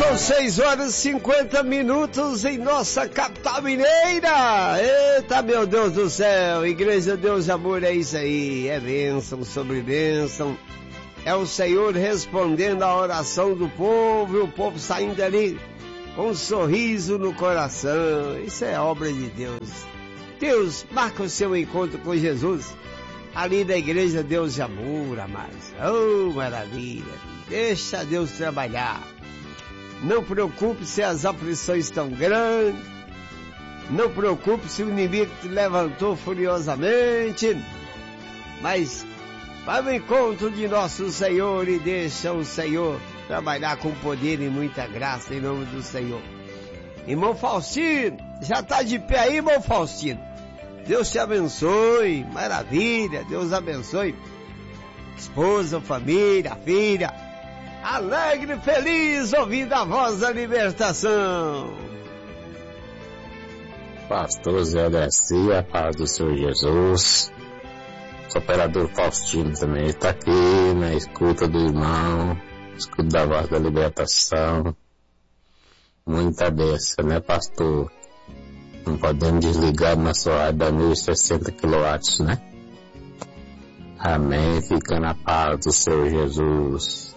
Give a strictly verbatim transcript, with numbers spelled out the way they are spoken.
São seis horas e cinquenta minutos em nossa capital mineira. Eita, meu Deus do céu. Igreja Deus de Amor, é isso aí. É bênção sobre bênção. É o Senhor respondendo a oração do povo e o povo saindo ali com um sorriso no coração. Isso é obra de Deus. Deus marca o seu encontro com Jesus ali da Igreja Deus de Amor, amados. Oh, maravilha. Deixa Deus trabalhar. Não preocupe se as aflições estão grandes. Não preocupe se o inimigo te levantou furiosamente. Mas vai ao encontro de nosso Senhor e deixa o Senhor trabalhar com poder e muita graça em nome do Senhor. Irmão Faustino, já está de pé aí, irmão Faustino? Deus te abençoe, maravilha, Deus abençoe. Esposa, família, filha, alegre e feliz ouvindo a voz da libertação. Pastor Zé Garcia, paz do Senhor Jesus. O operador Faustino também está aqui na escuta do irmão, escuta da voz da libertação. Muita bênção, né, pastor? Não podemos desligar nossa rádio da mil e sessenta quilowatts, né? Amém. Fica na paz do Senhor Jesus.